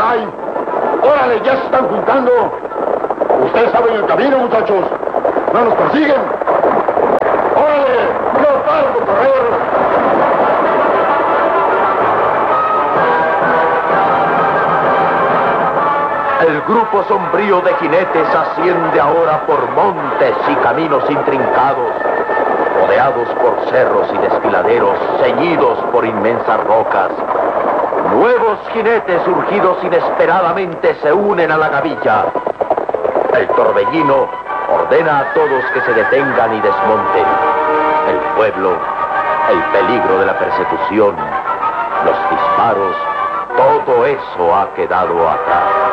hay? ¡Órale, ya se están juntando! Ustedes saben el camino, muchachos. ¿No nos persiguen? ¡Órale! ¡No paro de correr! El grupo sombrío de jinetes asciende ahora por montes y caminos intrincados, rodeados por cerros y desfiladeros, ceñidos por inmensas rocas. Nuevos jinetes surgidos inesperadamente se unen a la gavilla. El torbellino ordena a todos que se detengan y desmonten. El pueblo, el peligro de la persecución, los disparos, todo eso ha quedado atrás.